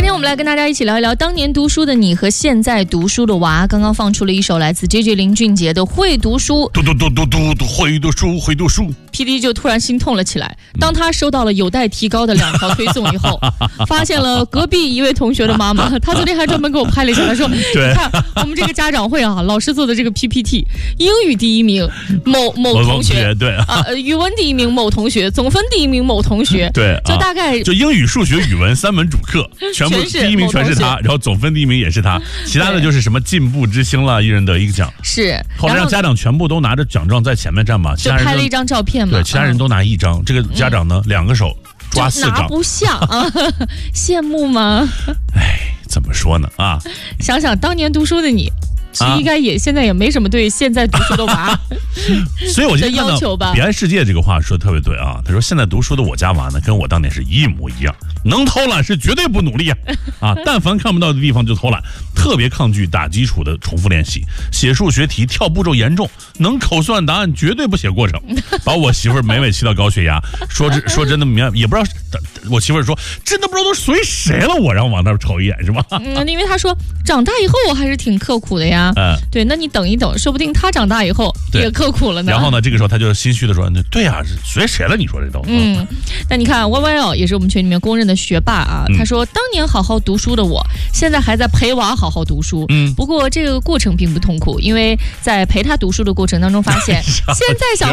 天我们来跟大家一起聊一聊当年读书的你和现在读书的娃。刚刚放出了一首来自 JJ 林俊杰的《会读书》， 嘟嘟嘟嘟嘟嘟，会读书，会读书。 PD 就突然心痛了起来。当他收到了有待提高的2条推送以后，发现了隔壁一位同学的妈妈，他昨天还专门给我拍了一下，他说：“你看我们这个家长会啊，老师做的这个 PPT， 英语第1名某同学， 对啊，语文第1名某同学，总分第1名某同学， 对， 就大概就英语、数学、语文3门主课，全部第1名全是他，然后总分第1名也是他，其他的就是什么进步之星了，一人得1个奖。 是， 后来让家长全部都拿着奖状在前面站嘛， 就拍了一张照片嘛， 对，其他人都拿1张，这个家长呢2个手抓4张， 拿不下啊，羡慕吗？ 哎，怎么说呢啊？ 想想当年读书的你。应该现在也没什么对现在读书的娃所以我就要求吧。 彼岸世界这个话说的特别对啊，他说现在读书的我家娃呢，跟我当年是一模一样，能偷懒是绝对不努力啊！但凡看不到的地方就偷懒，特别抗拒打基础的重复练习，写数学题跳步骤严重，能口算答案绝对不写过程，把我媳妇儿每气到高血压。说真的，也不知道我媳妇儿说真的不知道都随谁了，我让往那儿瞅一眼是吧？ 因为他说长大以后我还是挺刻苦的呀。对，那你等一等，说不定他长大以后也刻苦了呢。 然后呢，这个时候他就心虚的说：“对呀，随谁了？你说这都。” 但你看 YYL 也是我们群里面公认的学霸啊。他说：“当年好好读书的我，现在还在陪娃好好读书。不过这个过程并不痛苦，因为在陪他读书的过程当中，发现现在小